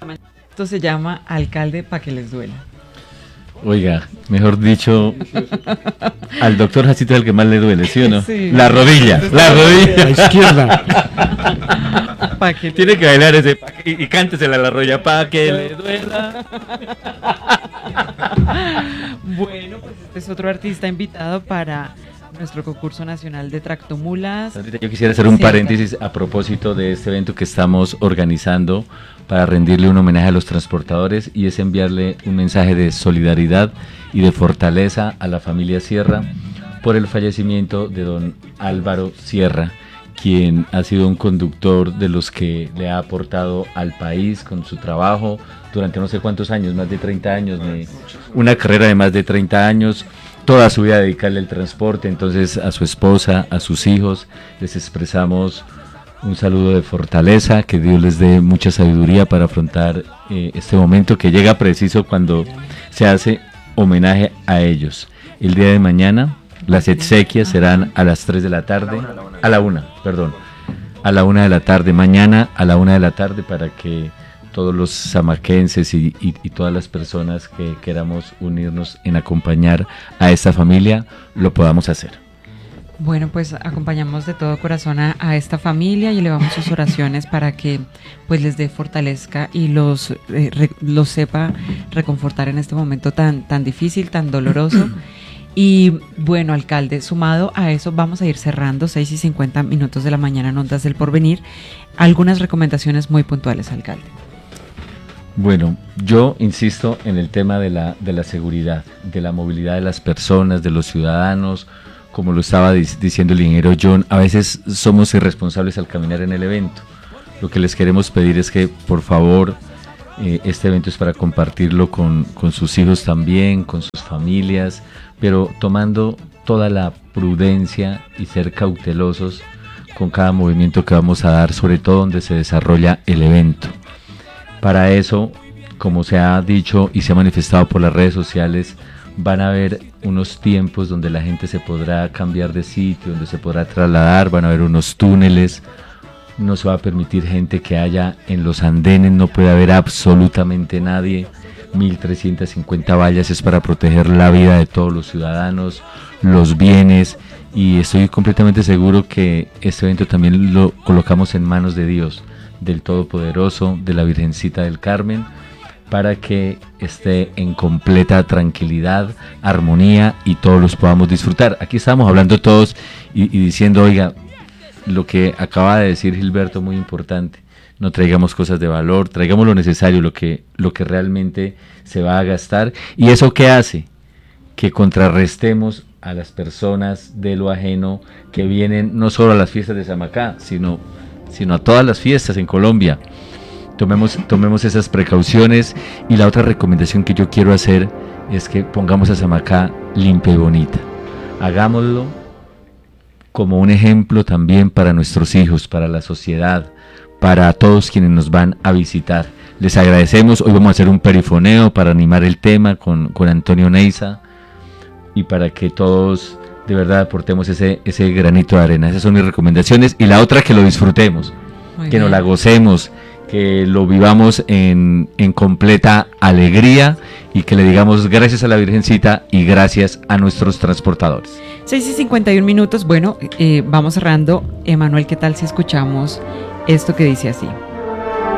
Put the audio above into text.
Esto se llama Alcalde pa' que les duela. Oiga, mejor dicho, al doctor Jacito es el que más le duele, ¿sí o no? Sí. La rodilla. La izquierda. Pa' que Tiene que bailar ese y cántesela a la rodilla para que le duela. Bueno, pues este es otro artista invitado para nuestro concurso nacional de tractomulas. Sandrita, yo quisiera hacer un Sí, paréntesis a propósito de este evento que estamos organizando para rendirle un homenaje a los transportadores, y es enviarle un mensaje de solidaridad y de fortaleza a la familia Sierra por el fallecimiento de don Álvaro Sierra, quien ha sido un conductor de los que le ha aportado al país con su trabajo durante no sé cuántos años, más de 30 años, una carrera de más de 30 años, toda su vida dedicarle al transporte. Entonces, a su esposa, a sus hijos, les expresamos un saludo de fortaleza, que Dios les dé mucha sabiduría para afrontar este momento que llega preciso cuando se hace homenaje a ellos. El día de mañana las exequias serán a las 3 de la tarde, a la 1 de la tarde, mañana a la 1 de la tarde, para que todos los samaquenses y todas las personas que queramos unirnos en acompañar a esta familia, lo podamos hacer. Bueno, pues acompañamos de todo corazón a esta familia y elevamos sus oraciones para que pues les dé fortaleza y los sepa reconfortar en este momento tan difícil, tan doloroso. Y bueno, alcalde, sumado a eso, vamos a ir cerrando 6:50 de la mañana en Ondas del Porvenir. Algunas recomendaciones muy puntuales, alcalde. Bueno, yo insisto en el tema de la seguridad, de la movilidad de las personas, de los ciudadanos. Como lo estaba diciendo el ingeniero John, a veces somos irresponsables al caminar en el evento. Lo que les queremos pedir es que, por favor, este evento es para compartirlo con sus hijos también, con sus familias, pero tomando toda la prudencia y ser cautelosos con cada movimiento que vamos a dar, sobre todo donde se desarrolla el evento. Para eso, como se ha dicho y se ha manifestado por las redes sociales, van a haber unos tiempos donde la gente se podrá cambiar de sitio, donde se podrá trasladar, van a haber unos túneles, no se va a permitir gente que haya en los andenes, no puede haber absolutamente nadie. 1.350 vallas es para proteger la vida de todos los ciudadanos, los bienes, y estoy completamente seguro que este evento también lo colocamos en manos de Dios, del Todopoderoso, de la Virgencita del Carmen, para que esté en completa tranquilidad, armonía y todos los podamos disfrutar. Aquí estamos hablando todos y diciendo, oiga, lo que acaba de decir Gilberto, muy importante, no traigamos cosas de valor, traigamos lo necesario, lo que realmente se va a gastar. ¿Y eso qué hace? Que contrarrestemos a las personas de lo ajeno que vienen no solo a las fiestas de Samacá, sino a todas las fiestas en Colombia. Tomemos esas precauciones, y la otra recomendación que yo quiero hacer es que pongamos a Samacá limpia y bonita. Hagámoslo como un ejemplo también para nuestros hijos, para la sociedad, para todos quienes nos van a visitar. Les agradecemos. Hoy vamos a hacer un perifoneo para animar el tema con Antonio Neiza, y para que todos de verdad aportemos ese granito de arena. Esas son mis recomendaciones. Y la otra, que lo disfrutemos, que nos la gocemos, que lo vivamos en completa alegría, y que le digamos gracias a la Virgencita y gracias a nuestros transportadores. 6:51. Bueno, vamos cerrando. Emanuel, ¿qué tal si escuchamos esto que dice así?